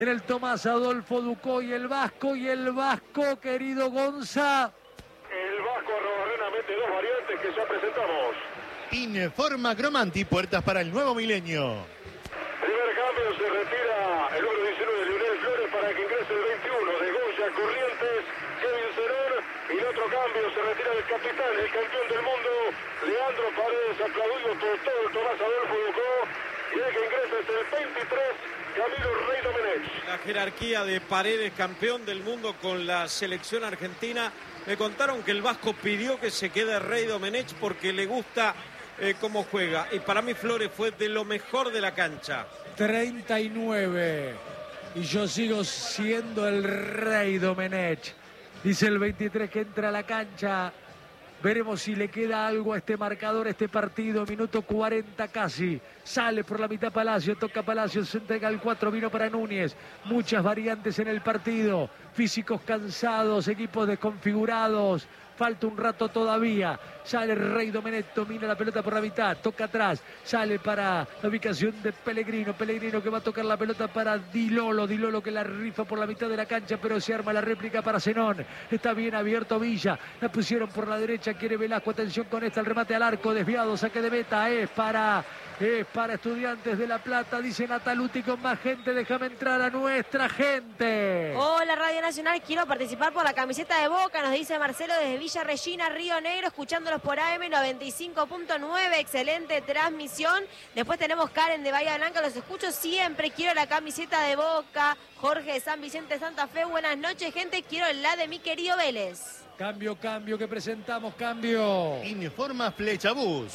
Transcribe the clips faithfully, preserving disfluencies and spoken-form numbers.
En el Tomás Adolfo Ducoy, el Vasco y el Vasco, querido Gonza. El Vasco Arrobarrena mete dos variantes que ya presentamos. Informa Cromanti, puertas para el nuevo milenio. Primer cambio, se retira el número diecinueve de Lionel Flores para que ingrese el veintiuno de Goya Corrientes, Kevin Cerón. Y el otro cambio, se retira el capitán, el campeón del mundo, Leandro Paredes, aplaudido por todo el Tomás Adolfo Ducoy. Y el que ingresa es el veintitrés, Camilo Rey Domenech. La jerarquía de Paredes, campeón del mundo con la selección argentina. Me contaron que el Vasco pidió que se quede Rey Domenech porque le gusta eh, cómo juega. Y para mí Flores fue de lo mejor de la cancha. treinta y nueve. Y yo sigo siendo el Rey Domenech. Dice el veintitrés que entra a la cancha. Veremos si le queda algo a este marcador, a este partido. Minuto cuarenta casi. Sale por la mitad Palacio, toca Palacio, se entrega el cuatro, vino para Núñez. Muchas variantes en el partido. Físicos cansados, equipos desconfigurados. Falta un rato todavía. Sale Rey Domenech, domina la pelota por la mitad, toca atrás, sale para la ubicación de Pellegrino. Pellegrino que va a tocar la pelota para Di Lolo. Di Lolo que la rifa por la mitad de la cancha, pero se arma la réplica para Zenón. Está bien abierto Villa. La pusieron por la derecha, quiere Velasco. Atención con esta, el remate al arco, desviado, saque de meta. Es para, es para Estudiantes de La Plata. Dice Nataluti con más gente, déjame entrar a nuestra gente. Hola Radio Nacional, quiero participar por la camiseta de Boca, nos dice Marcelo desde Villa Regina, Río Negro, escuchándolos por A M noventa y cinco punto nueve, excelente transmisión. Después tenemos Karen de Bahía Blanca, los escucho siempre, quiero la camiseta de Boca. Jorge de San Vicente Santa Fe, buenas noches gente, quiero la de mi querido Vélez. Cambio, cambio, que presentamos, cambio. Informa Flechabús.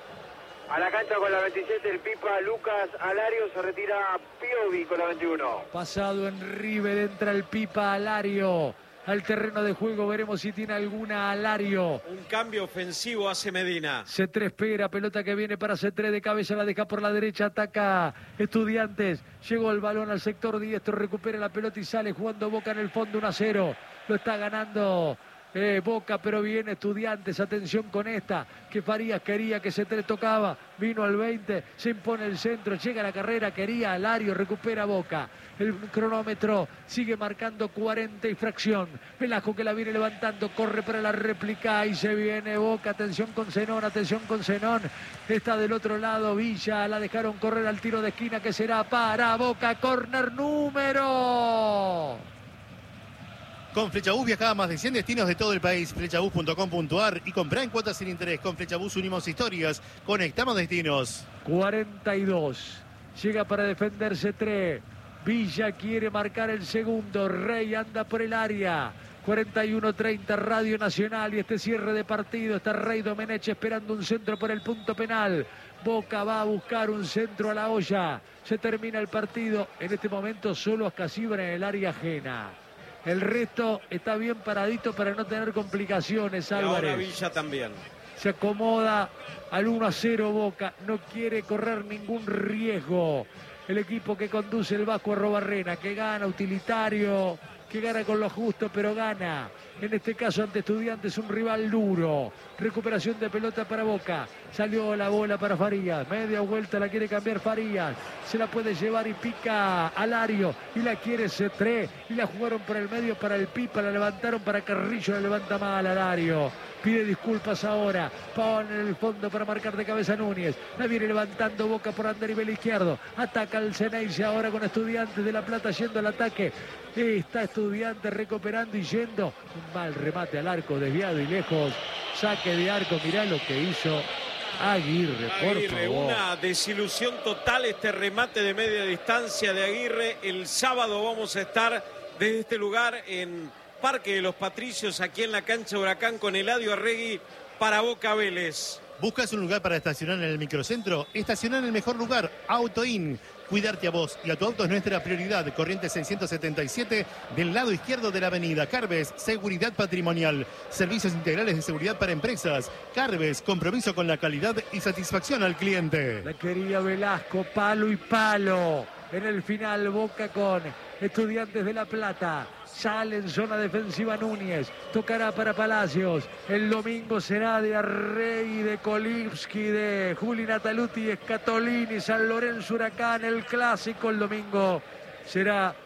A la cancha con la veintisiete el Pipa Lucas Alario, se retira Piovi con la veintiuno. Pasado en River, entra el Pipa Alario al terreno de juego, veremos si tiene alguna Alario. Un cambio ofensivo hace Medina. C tres espera, pelota que viene para C tres de cabeza, la deja por la derecha, ataca Estudiantes. Llegó el balón al sector diestro, recupera la pelota y sale jugando Boca en el fondo uno a cero. Lo está ganando Eh, Boca, pero viene Estudiantes, atención con esta, que Farías quería, que C tres tocaba, vino al veinte, se impone el centro, llega la carrera, quería Alario, recupera Boca, el cronómetro sigue marcando cuarenta y fracción, Velasco que la viene levantando, corre para la réplica y se viene Boca, atención con Zenón, atención con Zenón, está del otro lado Villa, la dejaron correr al tiro de esquina que será para Boca, córner número... Con Flechabús viaja a más de cien destinos de todo el país. Flechabús punto com punto ar y comprá en cuotas sin interés. Con Flechabús unimos historias, conectamos destinos. cuarenta y dos. Llega para defenderse tres. Villa quiere marcar el segundo. Rey anda por el área. cuarenta y uno treinta Radio Nacional y este cierre de partido. Está Rey Domenech esperando un centro por el punto penal. Boca va a buscar un centro a la olla. Se termina el partido. En este momento solo Ascasibra en el área ajena. El resto está bien paradito para no tener complicaciones, Álvarez. Y ahora Villa también. Se acomoda al uno a cero Boca. No quiere correr ningún riesgo. El equipo que conduce el Vasco Arrobarrena, que gana utilitario, que gana con lo justo, pero gana. En este caso ante Estudiantes, un rival duro. Recuperación de pelota para Boca. Salió la bola para Farías. Media vuelta la quiere cambiar Farías. Se la puede llevar y pica Alario. Y la quiere C tres. Y la jugaron por el medio para el Pipa. La levantaron para Carrillo. La levanta mal Alario. Pide disculpas ahora. Pone en el fondo para marcar de cabeza Núñez. La viene levantando Boca por andarivel izquierdo. Ataca el Ceneice ahora con Estudiantes de La Plata yendo al ataque. Está Estudiantes recuperando y yendo. Un mal remate al arco, desviado y lejos. Saque de arco, mirá lo que hizo Aguirre, por Aguirre, favor. una desilusión total este remate de media distancia de Aguirre. El sábado vamos a estar desde este lugar en Parque de los Patricios, aquí en la cancha Huracán con Eladio Arregui para Boca Vélez. ¿Buscas un lugar para estacionar en el microcentro? Estacionar en el mejor lugar, AutoIn. Cuidarte a vos y a tu auto es nuestra prioridad. Corrientes seiscientos setenta y siete del lado izquierdo de la avenida. Carves, seguridad patrimonial. Servicios integrales de seguridad para empresas. Carves, compromiso con la calidad y satisfacción al cliente. La quería Velasco, palo y palo. En el final, Boca con Estudiantes de La Plata. Sale en zona defensiva Núñez. Tocará para Palacios. El domingo será de Arrey, de Kolipski, de Juli Nataluti, Escatolini, San Lorenzo Huracán. El clásico el domingo será